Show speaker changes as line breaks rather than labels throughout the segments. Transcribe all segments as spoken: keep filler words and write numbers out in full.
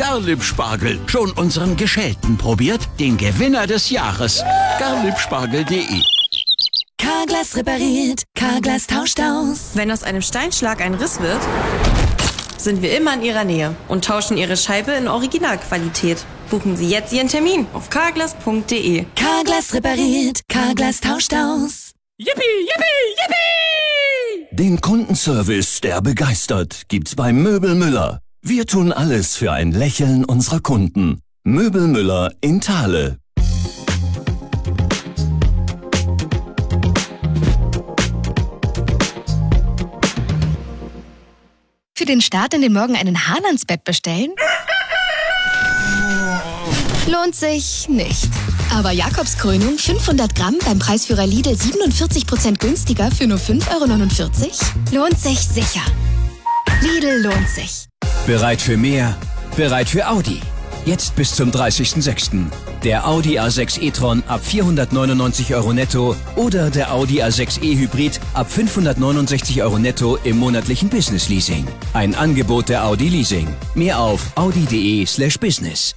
Garlieb-Spargel. Schon unseren geschälten probiert? Den Gewinner des Jahres. garliebspargel punkt de.
Carglass repariert, Carglass tauscht aus.
Wenn aus einem Steinschlag ein Riss wird, sind wir immer in Ihrer Nähe und tauschen Ihre Scheibe in Originalqualität. Buchen Sie jetzt Ihren Termin auf carglass punkt de.
Carglass repariert, Carglass tauscht aus.
Yippie, yippie, yippie!
Den Kundenservice, der begeistert, gibt's bei Möbel Müller. Wir tun alles für ein Lächeln unserer Kunden. Möbel Müller in Thale.
Für den Start in den Morgen einen Hahn ans Bett bestellen? Lohnt sich nicht. Aber Jakobskrönung fünfhundert Gramm beim Preisführer Lidl siebenundvierzig Prozent günstiger für nur fünf Euro neunundvierzig? Lohnt sich sicher. Lidl lohnt sich.
Bereit für mehr? Bereit für Audi. Jetzt bis zum dreißigsten sechsten Der Audi A sechs e-tron ab vierhundertneunundneunzig Euro netto oder der Audi A sechs e Hybrid ab fünfhundertneunundsechzig Euro netto im monatlichen Business Leasing. Ein Angebot der Audi Leasing. Mehr auf audi punkt de slash business.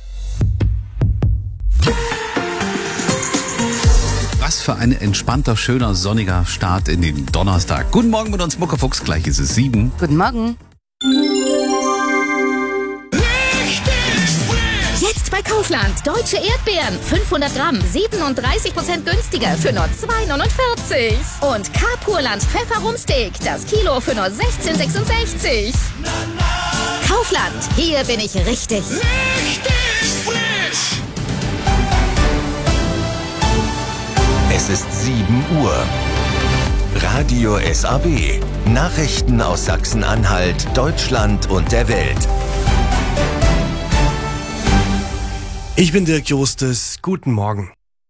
Was für ein entspannter, schöner, sonniger Start in den Donnerstag. Guten Morgen mit uns, Muckefuchs. Gleich ist es sieben.
Guten Morgen. Jetzt bei Kaufland. Deutsche Erdbeeren. fünfhundert Gramm. siebenunddreißig Prozent günstiger für nur zwei Euro neunundvierzig. Und Carpurland Pfefferumsteak. Das Kilo für nur sechzehn Euro sechsundsechzig. Kaufland. Hier bin ich richtig.
Richtig frisch!
Es ist sieben Uhr. Radio S A B. Nachrichten aus Sachsen-Anhalt, Deutschland und der Welt.
Ich bin Dirk Justus. Guten Morgen.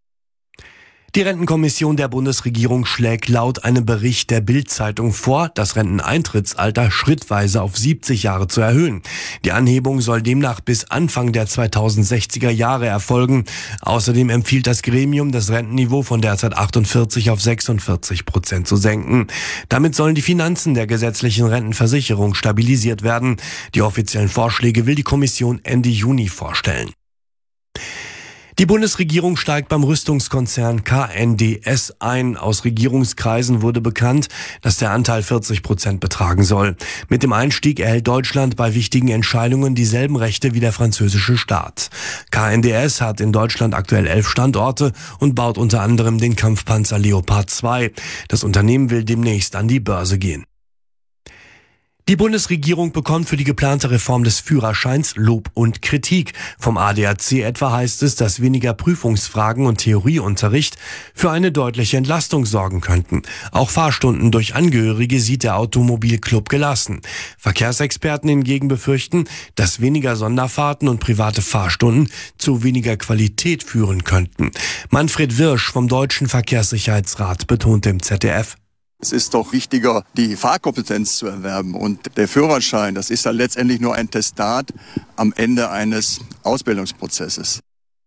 Die Rentenkommission der Bundesregierung schlägt laut einem Bericht der Bild-Zeitung vor, das Renteneintrittsalter schrittweise auf siebzig Jahre zu erhöhen. Die Anhebung soll demnach bis Anfang der zweitausendsechziger Jahre erfolgen. Außerdem empfiehlt das Gremium, das Rentenniveau von derzeit achtundvierzig auf sechsundvierzig Prozent zu senken. Damit sollen die Finanzen der gesetzlichen Rentenversicherung stabilisiert werden. Die offiziellen Vorschläge will die Kommission Ende Juni vorstellen. Die Bundesregierung steigt beim Rüstungskonzern K N D S ein. Aus Regierungskreisen wurde bekannt, dass der Anteil vierzig Prozent betragen soll. Mit dem Einstieg erhält Deutschland bei wichtigen Entscheidungen dieselben Rechte wie der französische Staat. K N D S hat in Deutschland aktuell elf Standorte und baut unter anderem den Kampfpanzer Leopard zwei. Das Unternehmen will demnächst an die Börse gehen. Die Bundesregierung bekommt für die geplante Reform des Führerscheins Lob und Kritik. Vom A D A C etwa heißt es, dass weniger Prüfungsfragen und Theorieunterricht für eine deutliche Entlastung sorgen könnten. Auch Fahrstunden durch Angehörige sieht der Automobilclub gelassen. Verkehrsexperten hingegen befürchten, dass weniger Sonderfahrten und private Fahrstunden zu weniger Qualität führen könnten. Manfred Wirsch vom Deutschen Verkehrssicherheitsrat betonte im Z D F:
Es ist doch wichtiger, die Fahrkompetenz zu erwerben. Und der Führerschein, das ist ja letztendlich nur ein Testat am Ende eines Ausbildungsprozesses.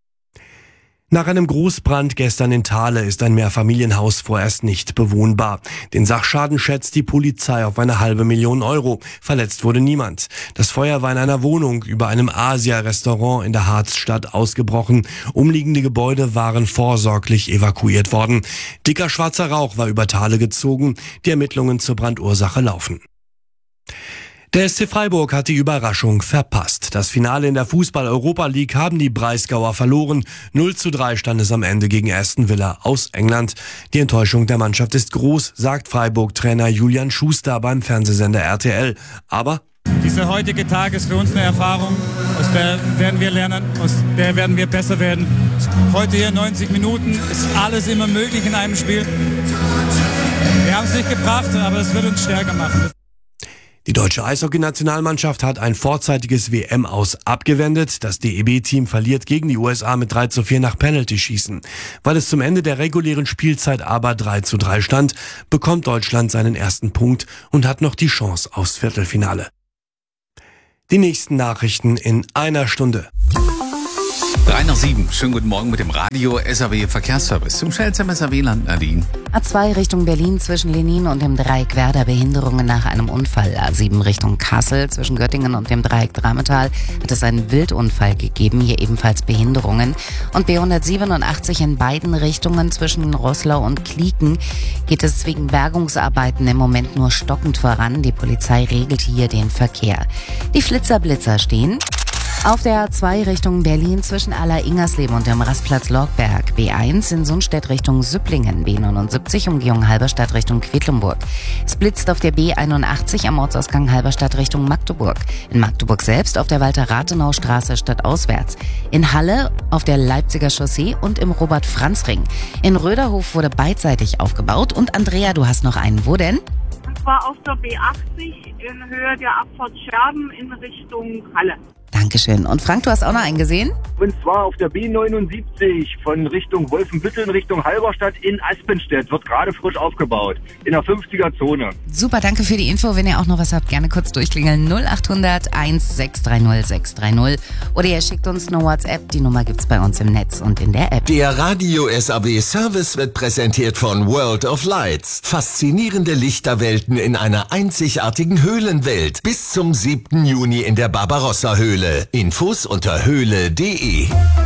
Nach einem Großbrand gestern in Thale ist ein Mehrfamilienhaus vorerst nicht bewohnbar. Den Sachschaden schätzt die Polizei auf eine halbe Million Euro. Verletzt wurde niemand. Das Feuer war in einer Wohnung über einem Asia-Restaurant in der Harzstadt ausgebrochen. Umliegende Gebäude waren vorsorglich evakuiert worden. Dicker schwarzer Rauch war über Thale gezogen. Die Ermittlungen zur Brandursache laufen. Der S C Freiburg hat die Überraschung verpasst. Das Finale in der Fußball-Europa League haben die Breisgauer verloren. null zu drei stand es am Ende gegen Aston Villa aus England. Die Enttäuschung der Mannschaft ist groß, sagt Freiburg-Trainer Julian Schuster beim Fernsehsender R T L. Aber
dieser heutige Tag ist für uns eine Erfahrung, aus der werden wir lernen, aus der werden wir besser werden. Heute hier neunzig Minuten, ist alles immer möglich in einem Spiel. Wir haben es nicht gebracht, aber es wird uns stärker machen.
Die deutsche Eishockey-Nationalmannschaft hat ein vorzeitiges W M-Aus abgewendet. Das D E B-Team verliert gegen die U S A mit drei zu vier nach Penalty-Schießen. Weil es zum Ende der regulären Spielzeit aber drei zu drei stand, bekommt Deutschland seinen ersten Punkt und hat noch die Chance aufs Viertelfinale. Die nächsten Nachrichten in einer Stunde.
drei nach sieben. Schönen guten Morgen mit dem Radio S A W Verkehrsservice. Zum schnellsten S A W-Land, Nadine.
A zwei Richtung Berlin zwischen Lenin und dem Dreieck Werder Behinderungen nach einem Unfall. A sieben Richtung Kassel zwischen Göttingen und dem Dreieck Drametal hat es einen Wildunfall gegeben, hier ebenfalls Behinderungen. Und B hundertsiebenundachtzig in beiden Richtungen zwischen Roßlau und Klieken geht es wegen Bergungsarbeiten im Moment nur stockend voran. Die Polizei regelt hier den Verkehr. Die Flitzer-Blitzer stehen auf der A zwei Richtung Berlin zwischen Aller-Ingersleben und dem Rastplatz Lorgberg. B eins in Sundstedt Richtung Süpplingen. B neunundsiebzig Umgehung Halberstadt Richtung Quedlinburg. Es blitzt auf der B einundachtzig am Ortsausgang Halberstadt Richtung Magdeburg. In Magdeburg selbst auf der Walter-Rathenau-Straße stadtauswärts. In Halle auf der Leipziger Chaussee und im Robert-Franz-Ring. In Röderhof wurde beidseitig aufgebaut. Und Andrea, du hast noch einen. Wo denn?
Und zwar auf der B achtzig in Höhe der Abfahrt Scherben in Richtung Halle.
Dankeschön. Und Frank, du hast auch noch einen gesehen?
Und zwar auf der B neunundsiebzig von Richtung Wolfenbüttel in Richtung Halberstadt in Aspenstedt. Wird gerade frisch aufgebaut. In der fünfziger-Zone.
Super, danke für die Info. Wenn ihr auch noch was habt, gerne kurz durchklingeln. null achthundert eins sechs drei null sechs drei null. Oder ihr schickt uns eine WhatsApp. Die Nummer gibt's bei uns im Netz und in der App.
Der Radio S A W Service wird präsentiert von World of Lights. Faszinierende Lichterwelten in einer einzigartigen Höhlenwelt. Bis zum siebten Juni in der Barbarossa-Höhle. Infos unter höhle punkt de.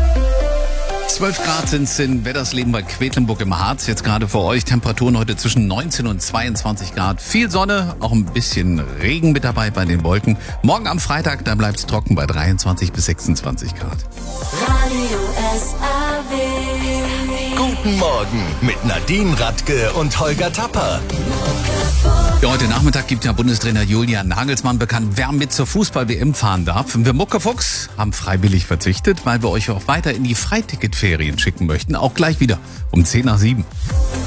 zwölf Grad sind es in Weddersleben bei Quedlinburg im Harz. Jetzt gerade für euch Temperaturen heute zwischen neunzehn und zweiundzwanzig Grad. Viel Sonne, auch ein bisschen Regen mit dabei bei den Wolken. Morgen am Freitag, da bleibt es trocken bei dreiundzwanzig bis sechsundzwanzig Grad.
Radio S A W.
Guten Morgen mit Nadine Radke und Holger Tapper.
Ja, heute Nachmittag gibt ja Bundestrainer Julian Nagelsmann bekannt, wer mit zur Fußball-W M fahren darf. Wir Muckefuchs haben freiwillig verzichtet, weil wir euch auch weiter in die Freiticketferien schicken möchten. Auch gleich wieder um zehn nach sieben.